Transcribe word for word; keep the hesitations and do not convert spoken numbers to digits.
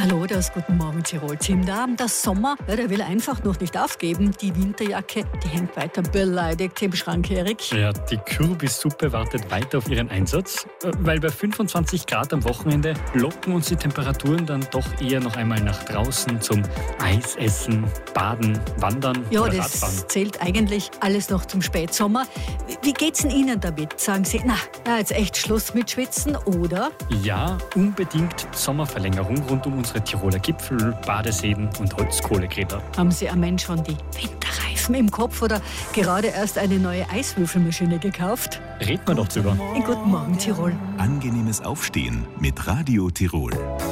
Hallo, das Guten Morgen Tirol. Tim da. Der Sommer, ja, der will einfach noch nicht aufgeben. Die Winterjacke, die hängt weiter beleidigt im Schrank, Erik. Ja, die Kürbissuppe wartet weiter auf ihren Einsatz, weil bei fünfundzwanzig Grad am Wochenende locken uns die Temperaturen dann doch eher noch einmal nach draußen zum Eisessen, Baden, Wandern Ja, oder das Radfahren. zählt eigentlich alles noch zum Spätsommer. Wie geht's denn Ihnen damit? Sagen Sie, na, na jetzt echt Schluss mit Schwitzen, oder? Ja, unbedingt Sommerverlängerung rund um unsere Tiroler Gipfel, Badeseen und Holzkohlegräber. Haben Sie am Mensch schon die Winterreifen im Kopf oder gerade erst eine neue Eiswürfelmaschine gekauft? Reden wir doch drüber. In Guten Morgen Tirol. Angenehmes Aufstehen mit Radio Tirol.